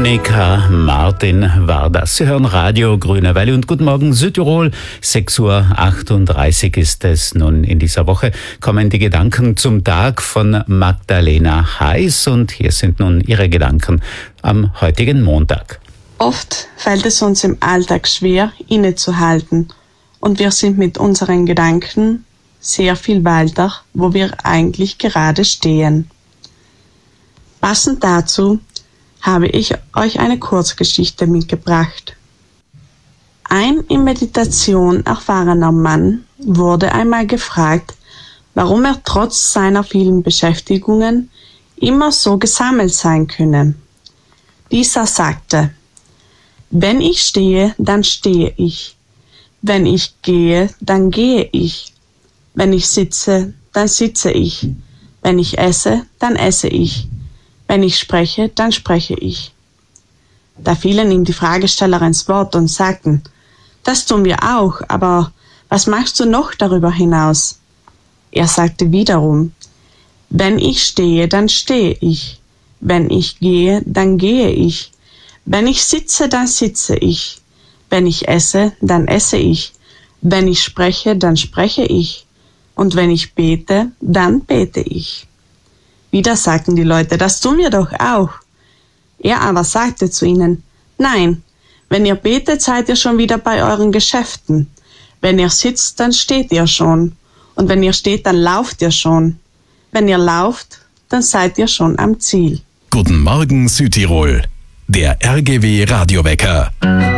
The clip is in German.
Monika Martin war das. Sie hören Radio Grüne Welle und guten Morgen Südtirol. 6:38 Uhr ist es nun. In dieser Woche kommen die Gedanken zum Tag von Magdalena Heiß und hier sind nun ihre Gedanken am heutigen Montag. Oft fällt es uns im Alltag schwer, innezuhalten und wir sind mit unseren Gedanken sehr viel weiter, wo wir eigentlich gerade stehen. Passend dazu habe ich euch eine Kurzgeschichte mitgebracht. Ein in Meditation erfahrener Mann wurde einmal gefragt, warum er trotz seiner vielen Beschäftigungen immer so gesammelt sein könne. Dieser sagte: Wenn ich stehe, dann stehe ich. Wenn ich gehe, dann gehe ich. Wenn ich sitze, dann sitze ich. Wenn ich esse, dann esse ich. Wenn ich spreche, dann spreche ich. Da fielen ihm die Fragesteller ins Wort und sagten: Das tun wir auch, aber was machst du noch darüber hinaus? Er sagte wiederum: Wenn ich stehe, dann stehe ich. Wenn ich gehe, dann gehe ich. Wenn ich sitze, dann sitze ich. Wenn ich esse, dann esse ich. Wenn ich spreche, dann spreche ich. Und wenn ich bete, dann bete ich. Wieder sagten die Leute: Das tun wir doch auch. Er aber sagte zu ihnen: Nein, wenn ihr betet, seid ihr schon wieder bei euren Geschäften. Wenn ihr sitzt, dann steht ihr schon. Und wenn ihr steht, dann lauft ihr schon. Wenn ihr lauft, dann seid ihr schon am Ziel. Guten Morgen Südtirol, der RGW Radiowecker.